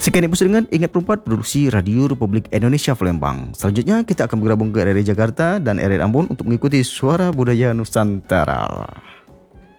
Sekian episode dengan Ingat Perempat, produksi Radio Republik Indonesia Palembang. Selanjutnya kita akan bergabung ke area Jakarta dan area Ambon untuk mengikuti suara budaya Nusantara.